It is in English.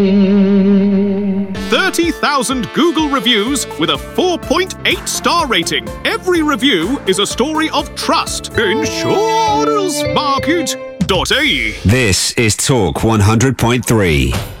30,000 Google reviews with a 4.8 star rating. Every review is a story of trust. Insurancemarket.ie. This is Talk 100.3.